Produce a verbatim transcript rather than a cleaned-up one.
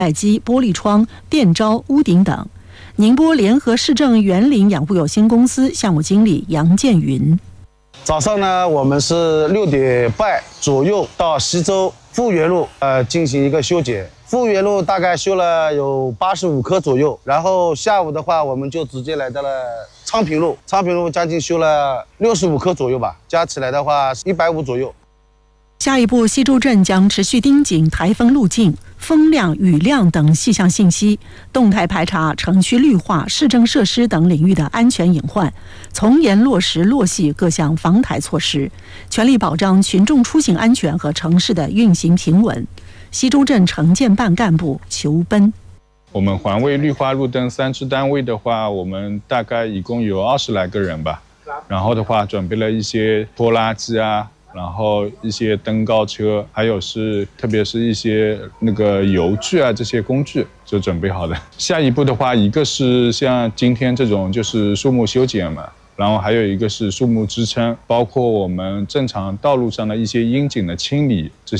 待机、玻璃窗、电招、屋顶等。宁波联合市政园林养护有限公司项目经理杨建云： 早上呢，我们是六点半左右到西周富源路呃进行一个修剪。富源路大概修了有八十五棵左右，然后下午的话，我们就直接来到了昌平路，昌平路将近修了六十五棵左右吧，加起来的话一百五左右。 下一步，西周镇将持续盯紧台风路径、风量、雨量等细项信息，动态排查城区绿化、市政设施等领域的安全隐患，从严落实落细各项防台措施，全力保障群众出行安全和城市的运行平稳。西周镇城建办干部裘奔： 我们环卫绿化路灯三支单位的话，我们大概一共有二十来个人吧。然后的话，准备了一些拖拉机啊，然后一些登高车，还有是特别是一些那个油具啊，这些工具就准备好了。下一步的话，一个是像今天这种就是树木修剪嘛，然后还有一个是树木支撑，包括我们正常道路上的一些阴井的清理。这些